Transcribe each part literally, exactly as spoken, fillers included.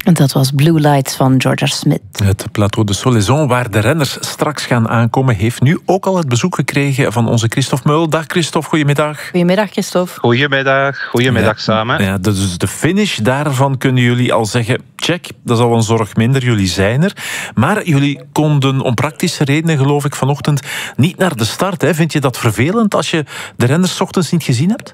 Dat was Blue Lights van Jorja Smith. Het Plateau de Solaison, waar de renners straks gaan aankomen, heeft nu ook al het bezoek gekregen van onze Christophe Meul. Dag Christophe, goedemiddag. Goedemiddag Christophe. Goedemiddag, goedemiddag ja, samen. Ja, dus de finish, daarvan kunnen jullie al zeggen, check, dat is al een zorg minder, jullie zijn er. Maar jullie konden om praktische redenen, geloof ik, vanochtend niet naar de start. Hè? Vind je dat vervelend als je de renners 's ochtends niet gezien hebt?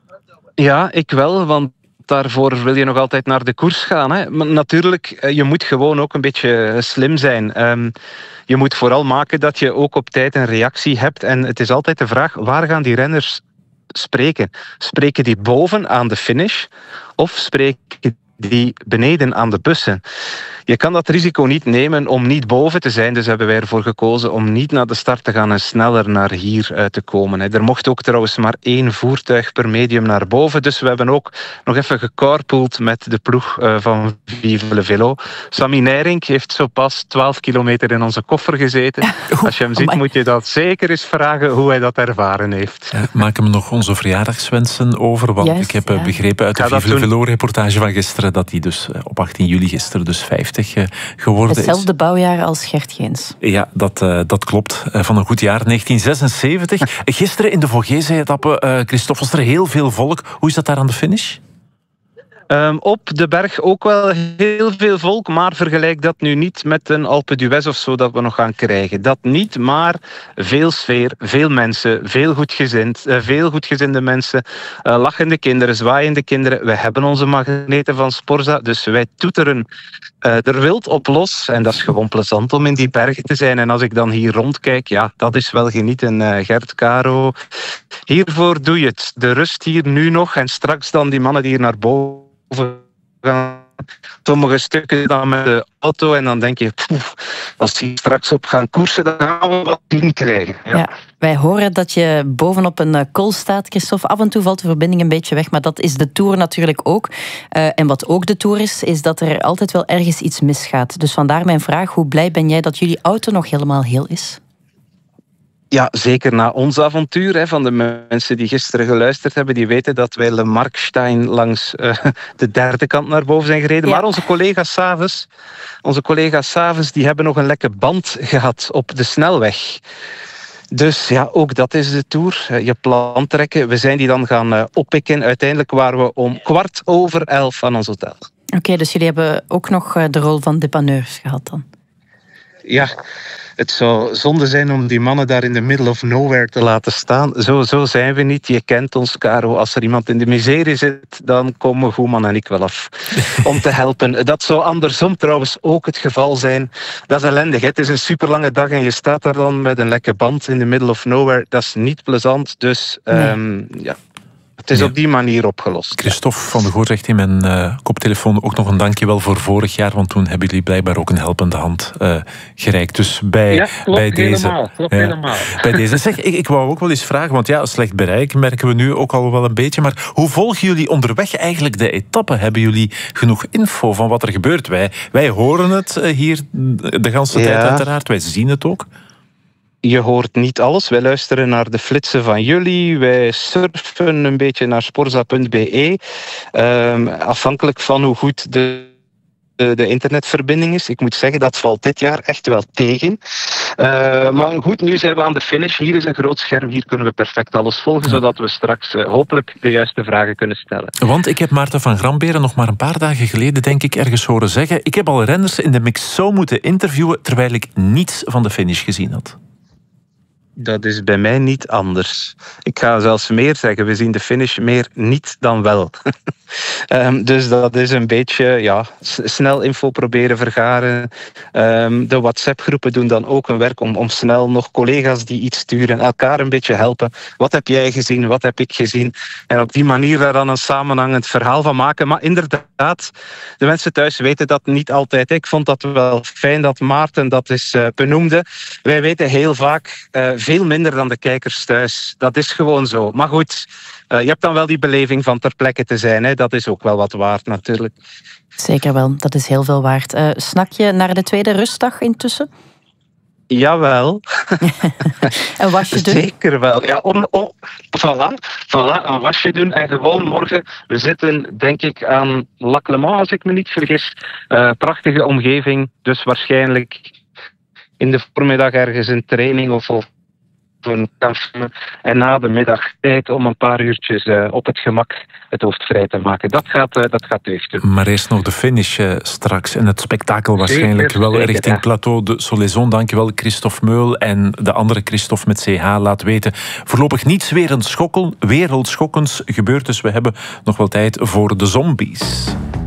Ja, ik wel, want daarvoor wil je nog altijd naar de koers gaan. Hè. Maar natuurlijk, je moet gewoon ook een beetje slim zijn. Um, je moet vooral maken dat je ook op tijd een reactie hebt. En het is altijd de vraag, waar gaan die renners spreken? Spreken die boven aan de finish? Of spreken die beneden aan de bussen? Je kan dat risico niet nemen om niet boven te zijn. Dus hebben wij ervoor gekozen om niet naar de start te gaan en sneller naar hier uh, te komen. Er mocht ook trouwens maar één voertuig per medium naar boven. Dus we hebben ook nog even gecarpoold met de ploeg uh, van Vive le Velo. Sammy Nijrink heeft zo pas twaalf kilometer in onze koffer gezeten. Als je hem ziet, moet je dat zeker eens vragen hoe hij dat ervaren heeft. Ja, maak hem nog onze verjaardagswensen over. Want Juist, ik heb ja. begrepen uit de Vive le Velo reportage van gisteren dat hij dus op achttien juli gisteren dus vijftig geworden is. Hetzelfde bouwjaar als Gert Geens. Ja, dat, uh, dat klopt. Uh, van een goed jaar, negentien zesenzeventig. Gisteren in de Vogezen-etappe, uh, Christophe, was er heel veel volk. Hoe is dat daar aan de finish? Um, op de berg ook wel heel veel volk, maar vergelijk dat nu niet met een Alpe d'Huez of zo dat we nog gaan krijgen. Dat niet, maar veel sfeer, veel mensen, veel goedgezind, uh, veel goedgezinde mensen, uh, lachende kinderen, zwaaiende kinderen. We hebben onze magneten van Sporza, dus wij toeteren uh, er wild op los. En dat is gewoon plezant om in die bergen te zijn. En als ik dan hier rondkijk, ja, dat is wel genieten, uh, Gert, Caro. Hiervoor doe je het. De rust hier nu nog en straks dan die mannen die hier naar boven gaan. Sommige stukken dan met de auto en dan denk je, poef, als die straks op gaan koersen, dan gaan we wat tien krijgen. Ja. Ja, wij horen dat je bovenop een uh, kool staat, Christophe. Af en toe valt de verbinding een beetje weg, maar dat is de Tour natuurlijk ook. Uh, en wat ook de Tour is, is dat er altijd wel ergens iets misgaat. Dus vandaar mijn vraag, hoe blij ben jij dat jullie auto nog helemaal heel is? Ja, zeker na ons avontuur. Hè, van de mensen die gisteren geluisterd hebben, die weten dat wij Le Markstein langs uh, de derde kant naar boven zijn gereden. Ja. Maar onze collega's s'avonds, onze collega's s'avonds, die hebben nog een lekke band gehad op de snelweg. Dus ja, ook dat is de Tour. Uh, je plan trekken. We zijn die dan gaan uh, oppikken. Uiteindelijk waren we om kwart over elf aan ons hotel. Oké, okay, dus jullie hebben ook nog uh, de rol van depaneurs gehad dan? Ja. Het zou zonde zijn om die mannen daar in the middle of nowhere te laten staan. Zo, zo zijn we niet. Je kent ons, Caro. Als er iemand in de miserie zit, dan komen Goeman en ik wel af om te helpen. Dat zou andersom trouwens ook het geval zijn. Dat is ellendig. Hè? Het is een superlange dag en je staat daar dan met een lekke band in the middle of nowhere. Dat is niet plezant. Dus um, nee. ja... Het is ja. op die manier opgelost. Christophe van de Goor zegt in mijn uh, koptelefoon ook nog een dankjewel voor vorig jaar, want toen hebben jullie blijkbaar ook een helpende hand uh, gereikt. Dus bij, ja, klopt bij deze... Helemaal, klopt ja, helemaal. Bij deze zeg, ik, ik wou ook wel eens vragen, want ja, slecht bereik merken we nu ook al wel een beetje, maar hoe volgen jullie onderweg eigenlijk de etappe? Hebben jullie genoeg info van wat er gebeurt? Wij, wij horen het uh, hier de ganse ja. tijd uiteraard, wij zien het ook. Je hoort niet alles. Wij luisteren naar de flitsen van jullie. Wij surfen een beetje naar sporza punt b e. Um, afhankelijk van hoe goed de, de, de internetverbinding is. Ik moet zeggen, dat valt dit jaar echt wel tegen. Uh, maar goed, nu zijn we aan de finish. Hier is een groot scherm. Hier kunnen we perfect alles volgen, zodat we straks uh, hopelijk de juiste vragen kunnen stellen. Want ik heb Maarten van Gramberen nog maar een paar dagen geleden, denk ik, ergens horen zeggen, ik heb al renners in de mix zo moeten interviewen, terwijl ik niets van de finish gezien had. Dat is bij mij niet anders. Ik ga zelfs meer zeggen, we zien de finish meer niet dan wel. um, dus dat is een beetje ja, s- snel info proberen vergaren. Um, de WhatsApp-groepen doen dan ook hun werk om, om snel nog collega's die iets sturen, elkaar een beetje helpen. Wat heb jij gezien, wat heb ik gezien? En op die manier daar dan een samenhangend verhaal van maken. Maar inderdaad, de mensen thuis weten dat niet altijd. Ik vond dat wel fijn dat Maarten dat eens uh, benoemde. Wij weten heel vaak uh, veel minder dan de kijkers thuis. Dat is gewoon zo. Maar goed, uh, je hebt dan wel die beleving van ter plekke te zijn. Hè. Dat is ook wel wat waard natuurlijk. Zeker wel, dat is heel veel waard. Uh, snak je naar de tweede rustdag intussen? Jawel. Een wasje doen? Zeker wel. Ja, om, om, voilà, voilà, een wasje doen. En gewoon morgen, we zitten denk ik aan Lac Le Mans, als ik me niet vergis. Uh, prachtige omgeving, dus waarschijnlijk in de voormiddag ergens een training of, of een kampioen. En na de middag tijd om een paar uurtjes uh, op het gemak het hoofd vrij te maken. Dat gaat, uh, dat gaat deugd doen. Maar eerst nog de finish uh, straks. En het spektakel waarschijnlijk zeker, wel zeker, richting ja. Plateau de Solaison. Dankjewel Christophe Meul. En de andere Christophe met C H laat weten. Voorlopig niets weer een schokkel, wereldschokkends gebeurd. Dus we hebben nog wel tijd voor de zombies.